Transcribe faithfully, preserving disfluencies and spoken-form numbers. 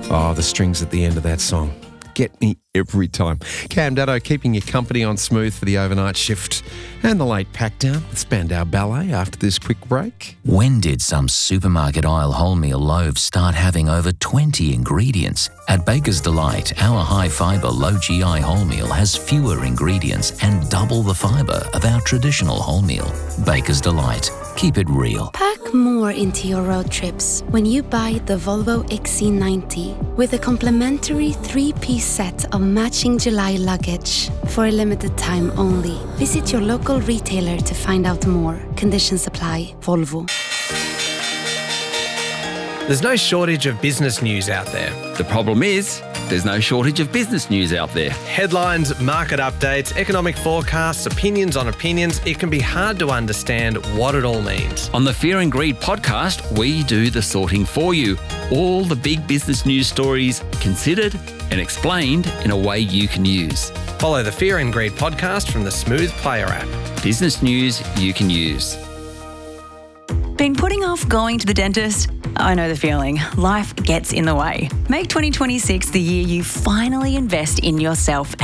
Oh, the strings at the end of that song get me every time. Cam Daddo keeping you company on Smooth for the overnight shift and the late pack down with Spandau Ballet after this quick break. When did some supermarket aisle wholemeal loaves start having over twenty ingredients? At Baker's Delight, our high-fibre, low-G I wholemeal has fewer ingredients and double the fibre of our traditional wholemeal. Baker's Delight. Keep it real. Pack more into your road trips when you buy the Volvo X C ninety with a complimentary three-piece set of matching July luggage for a limited time only. Visit your local retailer to find out more. Conditions apply. Volvo. There's no shortage of business news out there. The problem is, there's no shortage of business news out there. Headlines, market updates, economic forecasts, opinions on opinions. It can be hard to understand what it all means. On the Fear and Greed podcast, we do the sorting for you. All the big business news stories considered and explained in a way you can use. Follow the Fear and Greed podcast from the Smooth Player app. Business news you can use. Been putting off going to the dentist? I know the feeling. Life gets in the way. Make twenty twenty-six the year you finally invest in yourself